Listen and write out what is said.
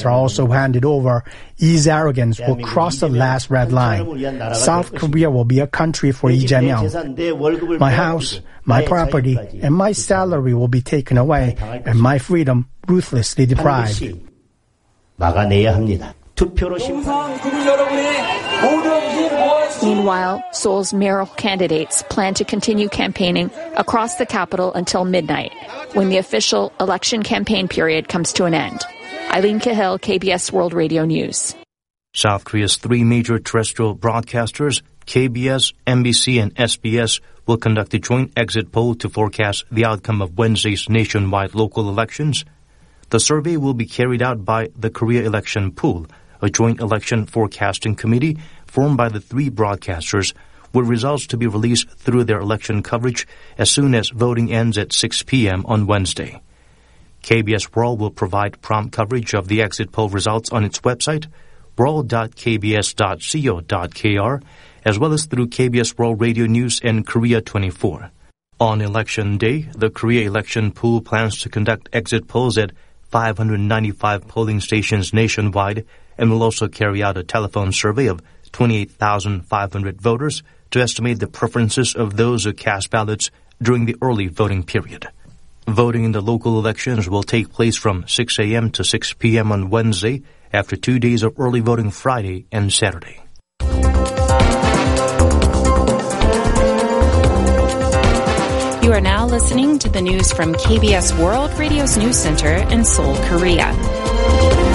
are also handed over, Lee's arrogance will cross the last red line. South Korea will be a country for Lee Jae-myung. My house, my property, and my salary will be taken away, and my freedom ruthlessly deprived. Meanwhile, Seoul's mayoral candidates plan to continue campaigning across the capital until midnight, when the official election campaign period comes to an end. Eileen Cahill, KBS World Radio News. South Korea's three major terrestrial broadcasters, KBS, MBC, and SBS, will conduct a joint exit poll to forecast the outcome of Wednesday's nationwide local elections. The survey will be carried out by the Korea Election Pool, a joint election forecasting committee formed by the three broadcasters, with results to be released through their election coverage as soon as voting ends at 6 p.m. on Wednesday. KBS World will provide prompt coverage of the exit poll results on its website, world.kbs.co.kr, as well as through KBS World Radio News and Korea 24. On Election Day, the Korea Election Pool plans to conduct exit polls at 595 polling stations nationwide and will also carry out a telephone survey of 28,500 voters to estimate the preferences of those who cast ballots during the early voting period. Voting in the local elections will take place from 6 a.m. to 6 p.m. on Wednesday after 2 days of early voting Friday and Saturday. You are now listening to the news from KBS World Radio's News Center in Seoul, Korea.